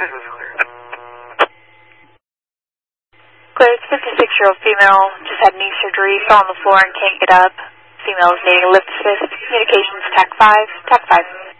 Clear, it's 56-year-old female, just had knee surgery, fell on the floor and can't get up. Female is needing a lift assist. Communications, TAC 5, TAC 5.